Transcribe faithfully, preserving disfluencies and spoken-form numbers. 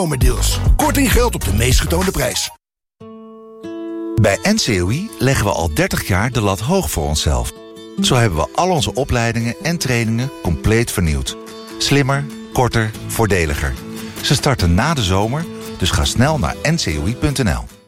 Deals. Korting geldt op de meest getoonde prijs. Bij N C O I leggen we al dertig jaar de lat hoog voor onszelf. Zo hebben we al onze opleidingen en trainingen compleet vernieuwd. Slimmer, korter, voordeliger. Ze starten na de zomer, dus ga snel naar n c o i punt n l.